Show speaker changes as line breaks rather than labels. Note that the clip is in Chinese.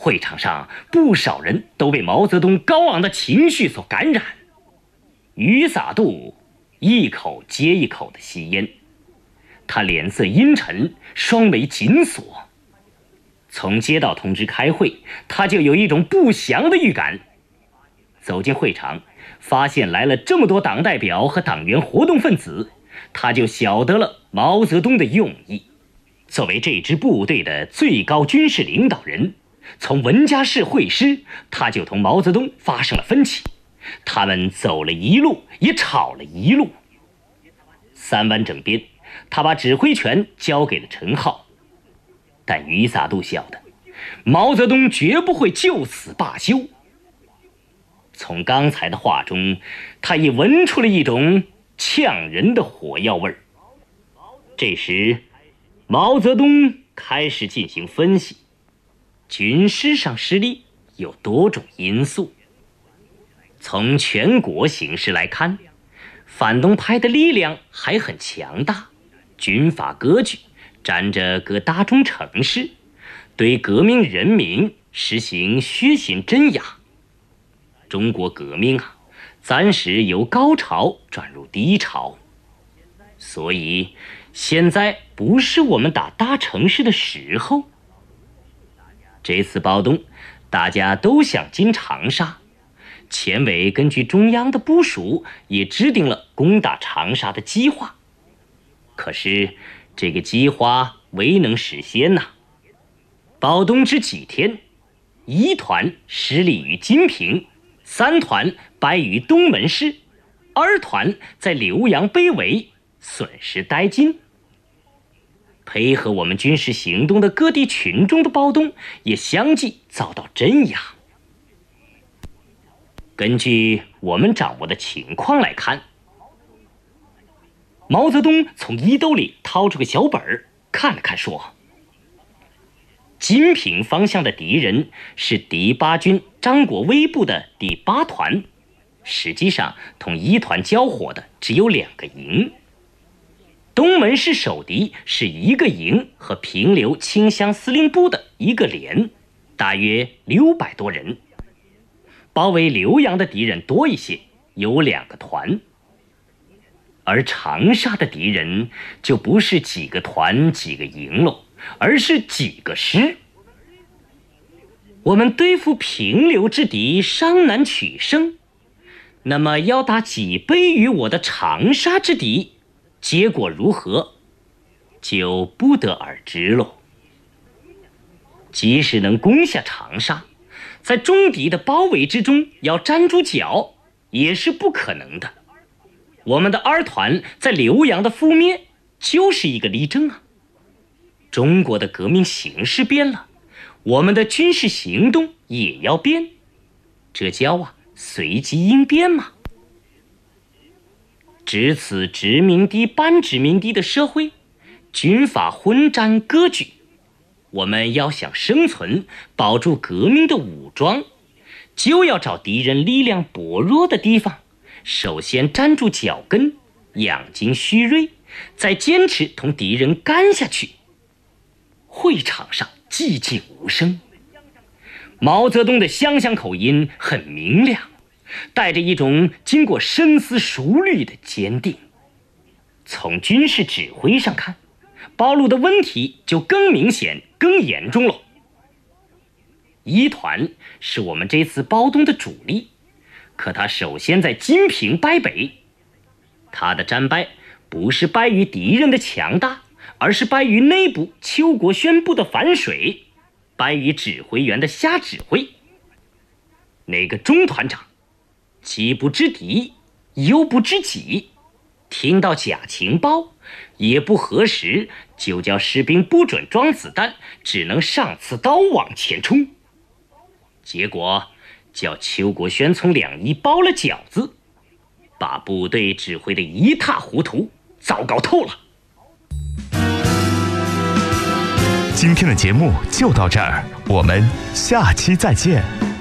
会场上不少人都被毛泽东高昂的情绪所感染。于洒度一口接一口的吸烟，他脸色阴沉，双眉紧锁。从接到通知开会，他就有一种不祥的预感。走进会场，发现来了这么多党代表和党员活动分子，他就晓得了毛泽东的用意。作为这支部队的最高军事领导人，从文家市会师，他就同毛泽东发生了分歧。他们走了一路，也吵了一路。3湾整编，他把指挥权交给了陈浩。但于洒度晓得，毛泽东绝不会就此罢休。从刚才的话中，他已闻出了一种呛人的火药味儿。这时，毛泽东开始进行分析。军事上失利有多种因素。从全国形势来看，反动派的力量还很强大，军阀割据，沾着各大中城市，对革命人民实行血腥镇压。中国革命暂时由高潮转入低潮，所以现在不是我们打大城市的时候。这次暴动，大家都想进长沙，前委根据中央的部署，也制定了攻打长沙的计划。可是这个计划未能实现呐。暴动之几天，1团失利于金平，3团败于东门市，2团在浏阳被围，损失殆尽。配合我们军事行动的各地群众的暴动也相继遭到镇压。根据我们掌握的情况来看，毛泽东从衣兜里掏出个小本儿，看了看，说：金平方向的敌人是第8军张国威部的第8团，实际上同1团交火的只有2个营。东门市守敌是1个营和平流清乡司令部的1个连，大约600多人。包围浏阳的敌人多一些，有2个团。而长沙的敌人就不是几个团几个营了，而是几个师。我们对付平流之敌尚难取胜，那么要打几倍于我的长沙之敌，结果如何，就不得而知喽。即使能攻下长沙，在中敌的包围之中要站住脚，也是不可能的。我们的2团在浏阳的覆灭，就是一个例证啊。中国的革命形势变了，我们的军事行动也要变，这叫随机应变嘛。值此殖民地半殖民地的社会，军阀混战割据，我们要想生存，保住革命的武装，就要找敌人力量薄弱的地方，首先站住脚跟，养精蓄锐，再坚持同敌人干下去。会场上寂静无声，毛泽东的湘乡口音很明亮，带着一种经过深思熟虑的坚定。从军事指挥上看，暴露的问题就更明显更严重了。1团是我们这次暴动的主力，可他首先在金平败北。他的战败不是败于敌人的强大，而是败于内部邱国宣部的反水，败于指挥员的瞎指挥。那个中团长既不知敌又不知己，听到假情报也不核实，就叫士兵不准装子弹，只能上刺刀往前冲。结果叫邱国轩从2翼包了饺子，把部队指挥得一塌糊涂，糟糕透了。
今天的节目就到这儿，我们下期再见。